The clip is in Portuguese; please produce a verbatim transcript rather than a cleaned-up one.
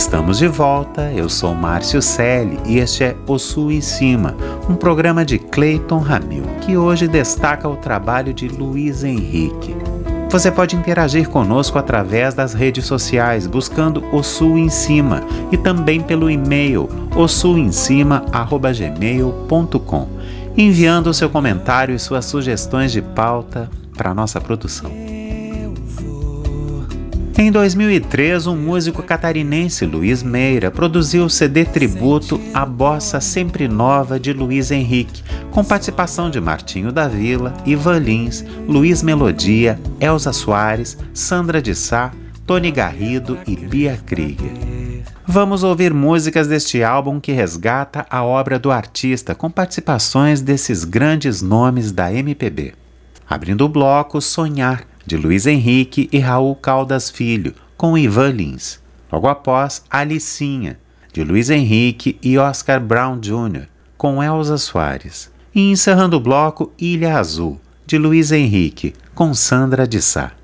Estamos de volta, eu sou Márcio Selle e este é O Sul em Cima, um programa de Cleiton Ramil, que hoje destaca o trabalho de Luiz Henrique. Você pode interagir conosco através das redes sociais, buscando O Sul em Cima, e também pelo e-mail o sul em cima arroba gmail ponto com, enviando o seu comentário e suas sugestões de pauta para a nossa produção. Em dois mil e três, um músico catarinense, Luiz Meira, produziu o C D tributo A Bossa Sempre Nova de Luiz Henrique, com participação de Martinho da Vila, Ivan Lins, Luiz Melodia, Elza Soares, Sandra de Sá, Tony Garrido e Bia Krieger. Vamos ouvir músicas deste álbum que resgata a obra do artista, com participações desses grandes nomes da M P B. Abrindo o bloco, Sonhar, de Luiz Henrique e Raul Caldas Filho, com Ivan Lins. Logo após, Alicinha, de Luiz Henrique e Oscar Brown Júnior, com Elza Soares. E encerrando o bloco, Ilha Azul, de Luiz Henrique, com Sandra de Sá.